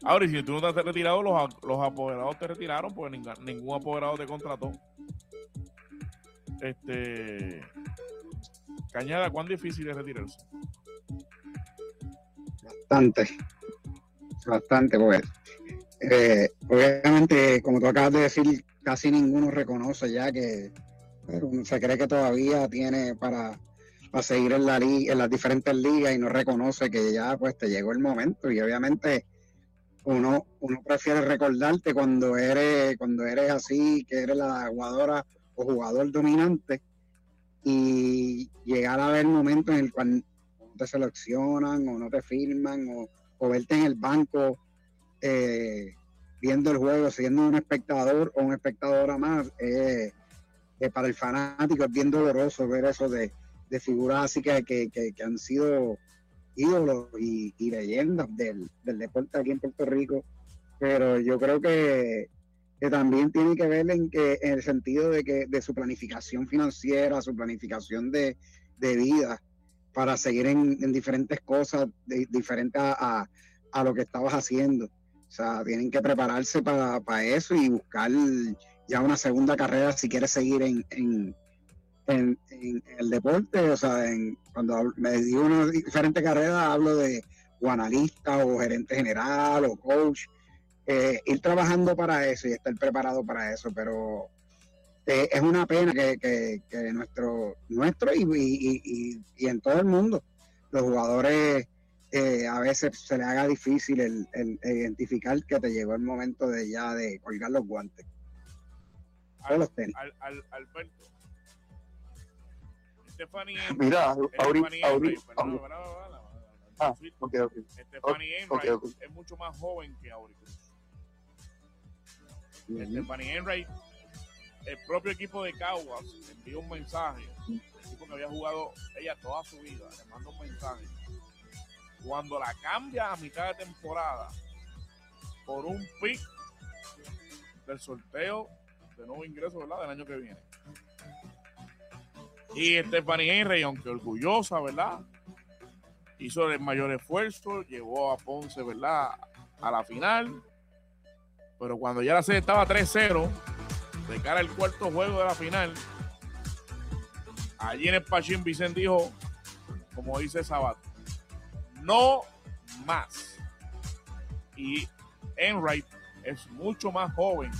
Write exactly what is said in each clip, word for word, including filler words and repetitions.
Ahora, y si tú no te has retirado, los, los apoderados te retiraron, porque ningún, ningún apoderado te contrató. Este. Cañada, ¿cuán difícil es retirarse? Bastante. Bastante, pues. Eh, obviamente, como tú acabas de decir, casi ninguno reconoce ya que pero uno se cree que todavía tiene para, para seguir en la liga, en las diferentes ligas y no reconoce que ya pues te llegó el momento y obviamente uno, uno prefiere recordarte cuando eres, cuando eres así, que eres la jugadora o jugador dominante y llegar a ver momentos en el cual no te seleccionan o no te firman o, o verte en el banco eh, viendo el juego, siendo un espectador o una espectadora más, eh, eh, para el fanático es bien doloroso ver eso de, de figuras así que, que, que, que han sido ídolos y, y leyendas del, del deporte aquí en Puerto Rico, pero yo creo que, que también tiene que ver en, que, en el sentido de, que, de su planificación financiera, su planificación de, de vida, para seguir en, en diferentes cosas de, diferentes a, a, a lo que estabas haciendo. O sea, tienen que prepararse para, para eso y buscar ya una segunda carrera si quieres seguir en, en, en, en el deporte. O sea, en, cuando me digo una diferente carrera, hablo de o analista o gerente general o coach. Eh, ir trabajando para eso y estar preparado para eso, pero eh, es una pena que, que, que nuestro, nuestro y, y, y, y en todo el mundo, los jugadores eh, a veces se les haga difícil el, el, el identificar que te llegó el momento de ya de colgar los guantes. Al, los tenis. Al, al, Alberto. Stephanie Mira, Stephanie ahorita. Ah, okay, okay. Stephanie Enright okay, okay. es mucho más joven que Auri Cruz. Uh-huh. Stephanie Enright, el propio equipo de Caguas envió un mensaje, el equipo que había jugado ella toda su vida, le manda un mensaje. Cuando la cambia a mitad de temporada por un pick del sorteo de nuevo ingreso, ¿verdad? Del año que viene. Y Stephanie Enright, aunque orgullosa, ¿verdad? Hizo el mayor esfuerzo, llevó a Ponce, ¿verdad?, a la final. Pero cuando ya la serie estaba tres cero, de cara al cuarto juego de la final, allí en el Pachín Vicente dijo, como dice Sabato, no más. Y Enright es mucho más joven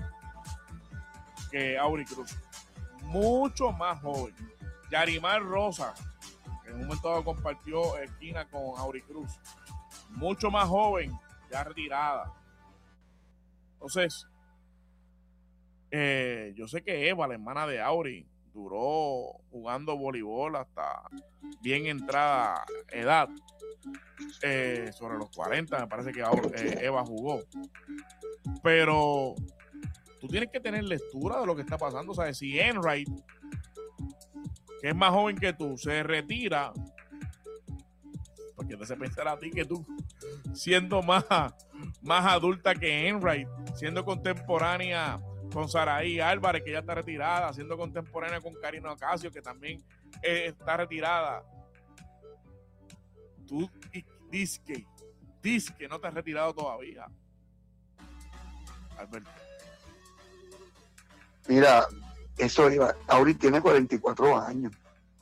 que Auri Cruz. Mucho más joven. Yarimar Rosa, en un momento dado compartió esquina con Auri Cruz, mucho más joven, ya retirada. Entonces, eh, yo sé que Eva, la hermana de Auri, duró jugando voleibol hasta bien entrada edad, eh, sobre los cuarenta, me parece que Auri, eh, Eva jugó. Pero tú tienes que tener lectura de lo que está pasando. O sea, si Enright, que es más joven que tú, se retira, porque te hace pensar a ti que tú, siendo más, más adulta que Enright, siendo contemporánea con Saraí Álvarez, que ya está retirada, siendo contemporánea con Karina Ocasio, que también eh, está retirada, tú dices que, dices que no te has retirado todavía, Alberto. Mira, eso iba, ahorita tiene cuarenta y cuatro años.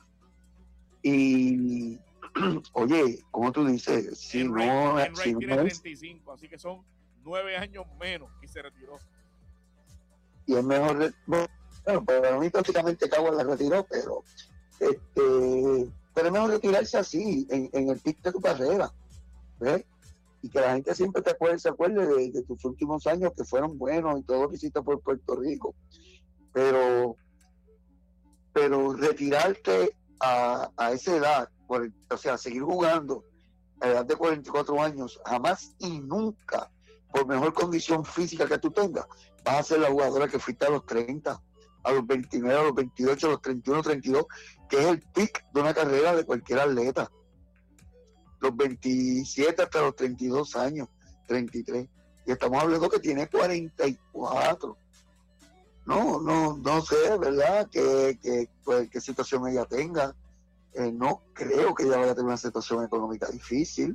Y, oye, ¿cómo tú dices? Si Enright, no, Enright si tiene no treinta y cinco, así que son nueve años menos y se retiró. Y es mejor, bueno, para mí prácticamente Caguas la retiró, pero este, pero es mejor retirarse así, en, en el pic de tu carrera, ¿ves? Y que la gente siempre te acuerde, se acuerde de, de tus últimos años que fueron buenos y todo lo que hiciste por Puerto Rico. Pero, pero retirarte a, a esa edad, por, o sea, seguir jugando a la edad de cuarenta y cuatro años, jamás y nunca, por mejor condición física que tú tengas, vas a ser la jugadora que fuiste a los treinta, a los veintinueve, a los veintiocho, a los treinta y uno, treinta y dos, que es el pic de una carrera de cualquier atleta. Los veintisiete hasta los treinta y dos años, treinta y tres. Y estamos hablando que tiene cuarenta y cuatro. No, no, no sé, ¿verdad? Que, que, pues, qué situación ella tenga. Eh, no creo que ella vaya a tener una situación económica difícil.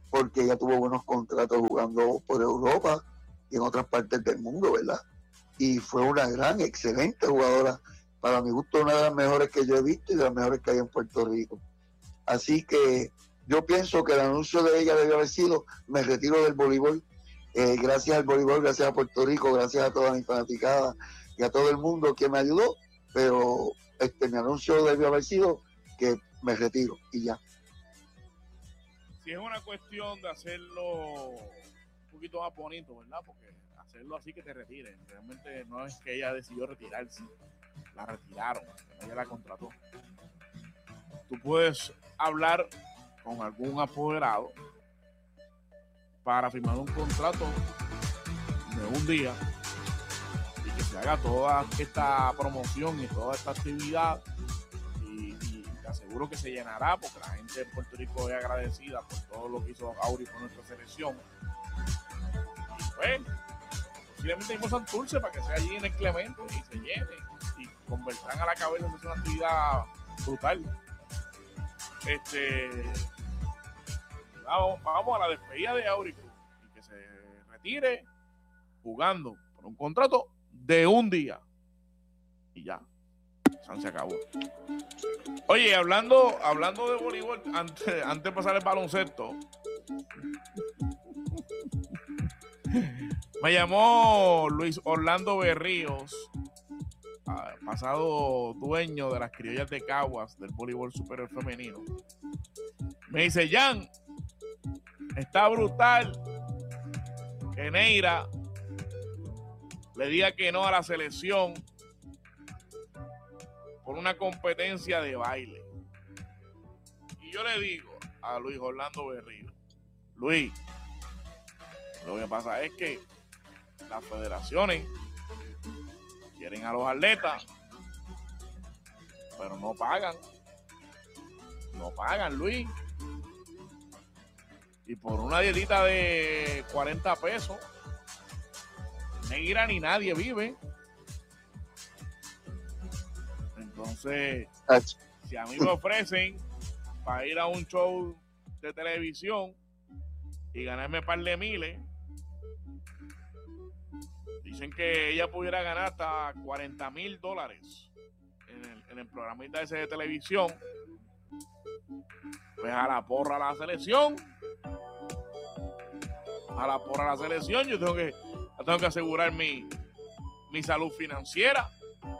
porque ella tuvo buenos contratos jugando por Europa y en otras partes del mundo, ¿verdad? Y fue una gran, excelente jugadora. Para mi gusto, una de las mejores que yo he visto y de las mejores que hay en Puerto Rico. Así que yo pienso que el anuncio de ella debió haber sido: me retiro del voleibol. Eh, gracias al voleibol, gracias a Puerto Rico, gracias a toda mi fanaticada y a todo el mundo que me ayudó, pero este mi anuncio debió haber sido que me retiro y ya. Si es una cuestión de hacerlo un poquito más bonito, ¿verdad? Porque hacerlo así que te retiren, realmente no es que ella decidió retirarse, la retiraron, ella la contrató. Tú puedes hablar con algún apoderado para firmar un contrato de un día y que se haga toda esta promoción y toda esta actividad, y, y te aseguro que se llenará, porque la gente de Puerto Rico es agradecida por todo lo que hizo Auri con nuestra selección. Y pues posiblemente mismo Santurce, para que sea allí en el Clemente y se llene y convertirán a la cabeza en una actividad brutal. Este vamos, vamos a la despedida de Auri Cruz y que se retire jugando por un contrato de un día y ya se acabó. Oye, hablando hablando de voleibol, antes, antes de pasar el baloncesto, me llamó Luis Orlando Berríos, pasado dueño de las Criollas de Caguas del voleibol superior femenino. Me dice: Jan, está brutal que Neira le diga que no a la selección por una competencia de baile. Y yo le digo a Luis Orlando Berrío: Luis, lo que pasa es que las federaciones quieren a los atletas, pero no pagan. No pagan, Luis. Y por una dietita de cuarenta pesos, Negra ni nadie vive. Entonces, si a mí me ofrecen para ir a un show de televisión y ganarme un par de miles, dicen que ella pudiera ganar hasta cuarenta mil dólares en el, en el programita ese de televisión. Pues a la porra a la selección. A la porra a la selección. Yo tengo que, tengo que asegurar mi, mi salud financiera.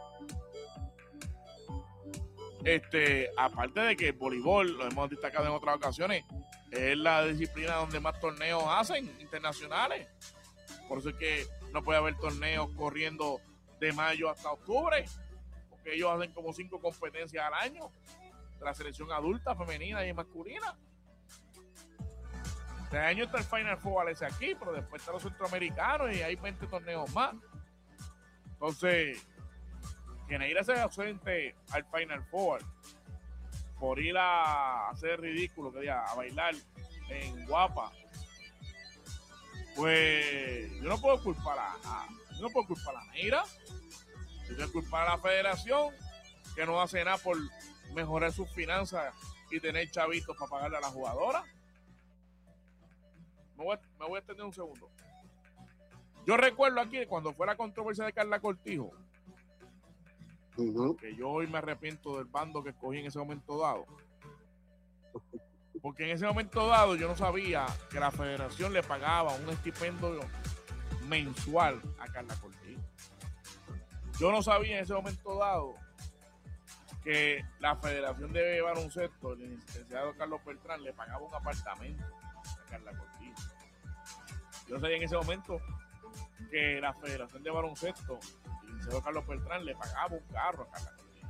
Este, aparte de que el voleibol, lo hemos destacado en otras ocasiones, es la disciplina donde más torneos hacen internacionales. Por eso es que no puede haber torneos corriendo de mayo hasta octubre, porque ellos hacen como cinco competencias al año de la selección adulta, femenina y masculina. Este año está el Final Four ese aquí, pero después están los centroamericanos y hay veinte torneos más. Entonces, que Neira se ausente al Final Four por ir a hacer ridículo, que diga, a bailar en Guapa, pues yo no puedo culpar a, a yo no puedo culpar a Neira. Yo tengo que culpar a la federación, que no hace nada por mejorar sus finanzas y tener chavitos para pagarle a la jugadora. Me voy, a, me voy a extender un segundo. Yo recuerdo aquí cuando fue la controversia de Carla Cortijo, uh-huh. que yo hoy me arrepiento del bando que escogí en ese momento dado, porque en ese momento dado yo no sabía que la federación le pagaba un estipendio mensual a Carla Cortijo. Yo no sabía en ese momento dado que la Federación de Baloncesto, el licenciado Carlos Beltrán, le pagaba un apartamento a Carla Cortijo. Yo no sabía en ese momento que la Federación de Baloncesto, el licenciado Carlos Beltrán, le pagaba un carro a Carla Cortijo.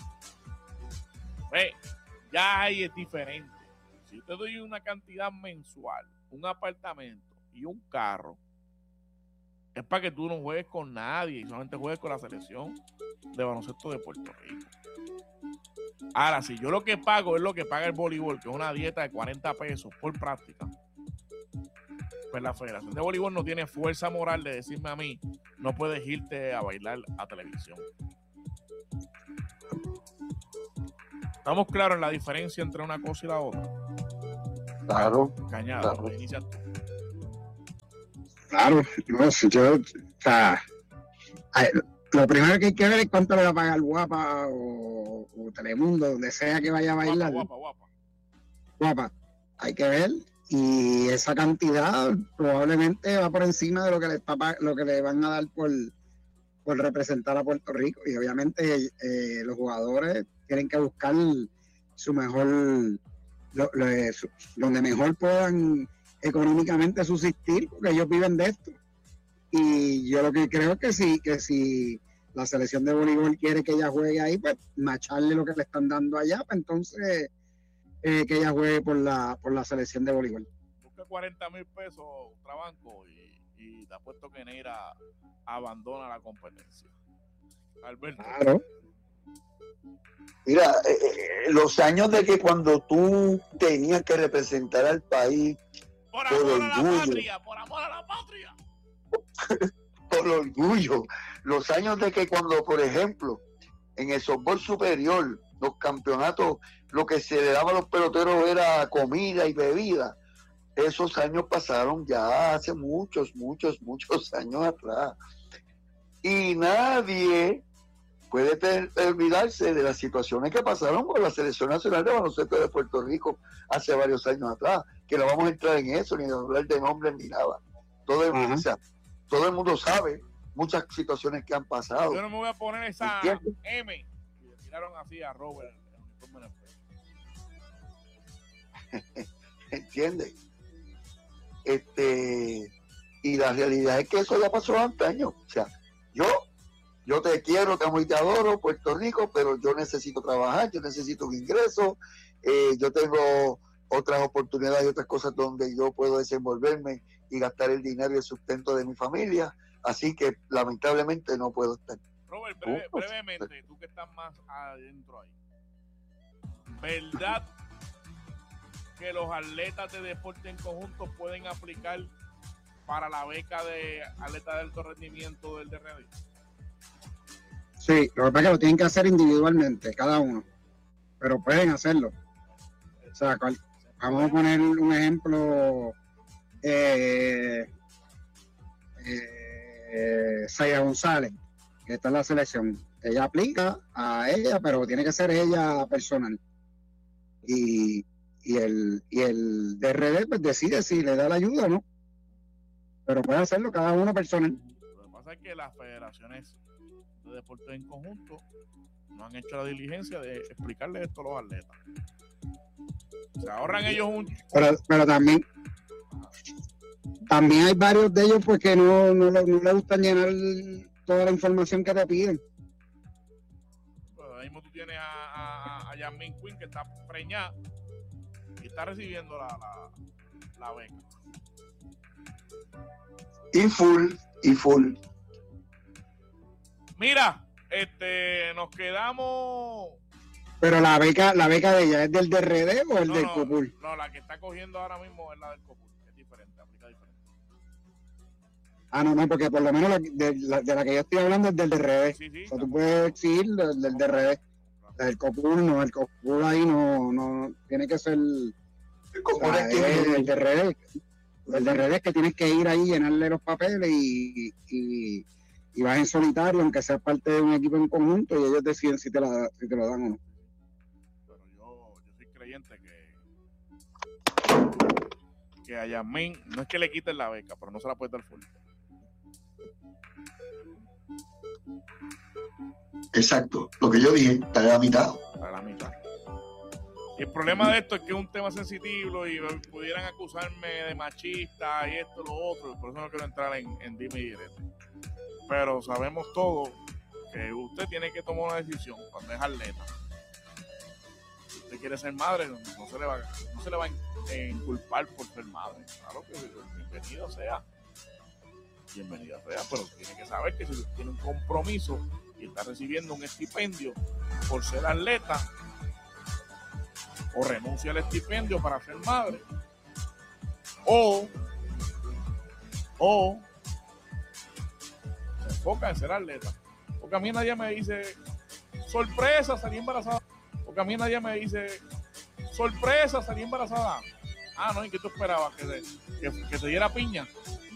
Pues, ya ahí es diferente. Si yo te doy una cantidad mensual, un apartamento y un carro, es para que tú no juegues con nadie y solamente juegues con la selección de baloncesto de Puerto Rico. Ahora, si yo lo que pago es lo que paga el voleibol, que es una dieta de cuarenta pesos por práctica, pues la Federación de Voleibol no tiene fuerza moral de decirme a mí, no puedes irte a bailar a televisión. ¿Estamos claros en la diferencia entre una cosa y la otra? Claro. Cañada, Claro. inicias tú. Claro, no, si yo, o sea, ay, lo primero que hay que ver es cuánto le va a pagar Guapa o, o Telemundo, donde sea que vaya a bailar. Guapa, guapa, guapa. Guapa, hay que ver, y esa cantidad probablemente va por encima de lo que le, está, pa- lo que le van a dar por, por representar a Puerto Rico, y obviamente eh, los jugadores tienen que buscar su mejor, lo- lo- su- donde mejor puedan económicamente subsistir, porque ellos viven de esto. Y yo lo que creo es que si, que si la selección de voleibol quiere que ella juegue ahí, pues macharle lo que le están dando allá, pues entonces eh, que ella juegue por la, por la selección de voleibol. Busca cuarenta mil pesos Trabanco y, y te apuesto que Neira abandona la competencia. Alberto. Claro. Mira, eh, eh, los años de que cuando tú tenías que representar al país Por por amor a la orgullo. patria, por amor a la patria. por orgullo, los años de que cuando, por ejemplo, en el softball superior, los campeonatos, lo que se le daba a los peloteros era comida y bebida, esos años pasaron ya hace muchos, muchos, muchos años atrás. Y nadie puede ter- olvidarse de las situaciones que pasaron con la Selección Nacional de Baloncesto de Puerto Rico hace varios años atrás, que no vamos a entrar en eso, ni a hablar de nombres ni nada. Todo el, Ajá. o sea, todo el mundo sabe muchas situaciones que han pasado. Yo no me voy a poner esa ¿Entiendes? M. Y le tiraron así a Robert en el uniforme de la fe. ¿Entiendes? Este, y la realidad es que eso ya pasó antaño. O sea, yo, yo te quiero, te amo y te adoro, Puerto Rico, pero yo necesito trabajar, yo necesito un ingreso, eh, yo tengo otras oportunidades y otras cosas donde yo puedo desenvolverme y gastar el dinero y el sustento de mi familia, así que lamentablemente no puedo estar. Robert, breve- Uh, brevemente, tú que estás más adentro ahí. ¿Verdad que los atletas de deporte en conjunto pueden aplicar para la beca de atleta de alto rendimiento del D R D? Sí, lo que pasa es que lo tienen que hacer individualmente, cada uno, pero pueden hacerlo. O sea, cual- vamos a poner un ejemplo, eh, eh, Saya González, que está en la selección. Ella aplica a ella, pero tiene que ser ella personal. Y, y el y el D R D pues decide si le da la ayuda o no. Pero puede hacerlo cada uno personal. Lo que pasa es que las federaciones de deporte en conjunto no han hecho la diligencia de explicarle esto a los atletas. Se ahorran ellos un... Pero, pero también también hay varios de ellos pues que no, no, le- no les gusta llenar toda la información que te piden. Pues ahora mismo tú tienes a, a, a Yasmin Quinn que está preñada y está recibiendo la, la, la beca. Y full, y full. Mira, este, nos quedamos... Pero la beca, la beca de ella es del D R D o el No, del no, COPUL. no, la que está cogiendo ahora mismo es la del COPUL, es diferente, aplica diferente. Ah, no, no, porque por lo menos la, de, la, de la que yo estoy hablando es del D R D. Sí, sí. O sea, tú puedes exigir del, del D R D. El COPUL no, el COPUL ahí no, no tiene que ser. O Como sea, es que- es el D R D. El D R D es que tienes que ir ahí, llenarle los papeles y, y, y vas en solitario, aunque seas parte de un equipo en conjunto, y ellos deciden si te, la, si te lo dan o no. Pero yo, yo soy creyente que que a Yasmin no es que le quiten la beca, pero no se la puede dar full. Exacto, lo que yo dije, está a la mitad. A la mitad. Y el problema de esto es que es un tema sensitivo y pudieran acusarme de machista y esto, lo otro, por eso no quiero entrar en, en dime y direte. Pero sabemos todos que usted tiene que tomar una decisión cuando es atleta. Si usted quiere ser madre, no, no se le va, no se le va a inculpar por ser madre. Claro que bienvenida sea. Bienvenida sea, pero tiene que saber que si usted tiene un compromiso y está recibiendo un estipendio por ser atleta, o renuncia al estipendio para ser madre, o o se enfoca en ser atleta. Porque a mí nadie me dice sorpresa, salí embarazada. Porque a mí nadie me dice sorpresa, salí embarazada. Ah, no, ¿y qué tú esperabas? ¿Que se, que, que se diera piña?